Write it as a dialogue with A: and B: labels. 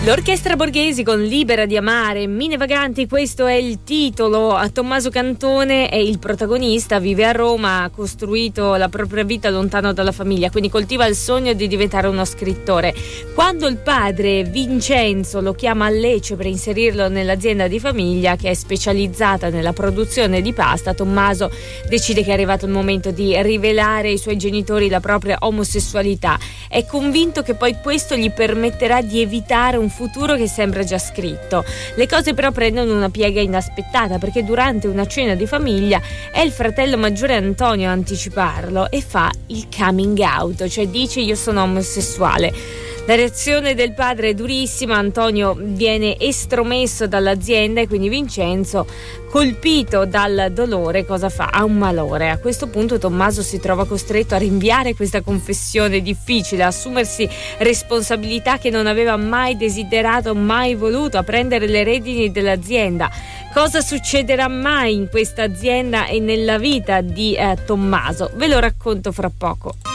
A: L'Orchestra Borghesi con Libera di amare, Mine vaganti, questo è il titolo. Tommaso Cantone è il protagonista, vive a Roma, ha costruito la propria vita lontano dalla famiglia, quindi coltiva il sogno di diventare uno scrittore. Quando il padre Vincenzo lo chiama a Lecce per inserirlo nell'azienda di famiglia che è specializzata nella produzione di pasta, Tommaso decide che è arrivato il momento di rivelare ai suoi genitori la propria omosessualità. È convinto che poi questo gli permetterà di evitare un futuro che sembra già scritto. Le cose però prendono una piega inaspettata, perché durante una cena di famiglia è il fratello maggiore Antonio a anticiparlo e fa il coming out, cioè dice: io sono omosessuale. La reazione del padre è durissima, Antonio viene estromesso dall'azienda e quindi Vincenzo, colpito dal dolore, cosa fa? Ha un malore. A questo punto Tommaso si trova costretto a rinviare questa confessione difficile, a assumersi responsabilità che non aveva mai desiderato, mai voluto, a prendere le redini dell'azienda. Cosa succederà mai in questa azienda e nella vita di Tommaso? Ve lo racconto fra poco.